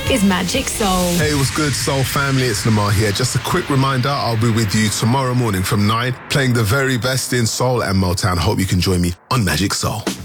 is Magic Soul. Hey, what's good, Soul family? It's Lamar here. Just a quick reminder, I'll be with you tomorrow morning from 9, playing the very best in soul and Motown. Hope you can join me on Magic Soul.